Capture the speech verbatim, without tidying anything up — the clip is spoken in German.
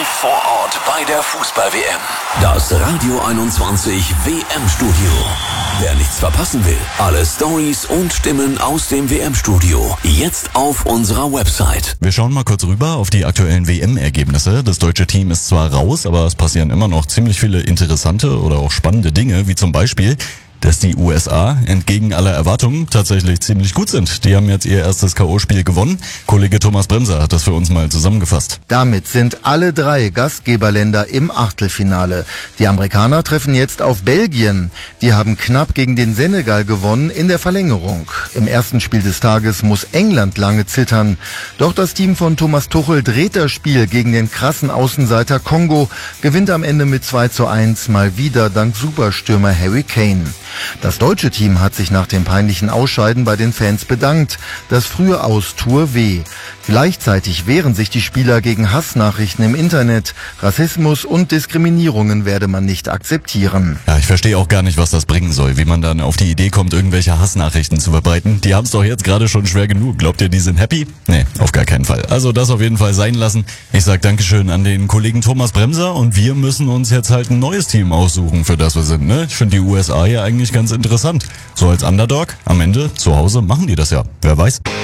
Live vor Ort bei der Fußball-W M. Das Radio einundzwanzig W M-Studio. Wer nichts verpassen will, alle Stories und Stimmen aus dem W M-Studio. Jetzt auf unserer Website. Wir schauen mal kurz rüber auf die aktuellen W M-Ergebnisse. Das deutsche Team ist zwar raus, aber es passieren immer noch ziemlich viele interessante oder auch spannende Dinge, wie zum Beispiel, dass die U S A entgegen aller Erwartungen tatsächlich ziemlich gut sind. Die haben jetzt ihr erstes K O-Spiel gewonnen. Kollege Thomas Bremser hat das für uns mal zusammengefasst. Damit sind alle drei Gastgeberländer im Achtelfinale. Die Amerikaner treffen jetzt auf Belgien. Die haben knapp gegen den Senegal gewonnen in der Verlängerung. Im ersten Spiel des Tages muss England lange zittern. Doch das Team von Thomas Tuchel dreht das Spiel gegen den krassen Außenseiter Kongo, gewinnt am Ende mit zwei zu eins mal wieder dank Superstürmer Harry Kane. Das deutsche Team hat sich nach dem peinlichen Ausscheiden bei den Fans bedankt. Das frühe Aus tue weh. Gleichzeitig wehren sich die Spieler gegen Hassnachrichten im Internet. Rassismus und Diskriminierungen werde man nicht akzeptieren. Ja, ich verstehe auch gar nicht, was das bringen soll, wie man dann auf die Idee kommt, irgendwelche Hassnachrichten zu verbreiten. Die haben es doch jetzt gerade schon schwer genug. Glaubt ihr, die sind happy? Nee, auf gar keinen Fall. Also das auf jeden Fall sein lassen. Ich sag Dankeschön an den Kollegen Thomas Bremser und wir müssen uns jetzt halt ein neues Team aussuchen, für das wir sind, ne? Ich finde die U S A hier eigentlich ganz interessant. So als Underdog, am Ende, zu Hause machen die das ja. Wer weiß.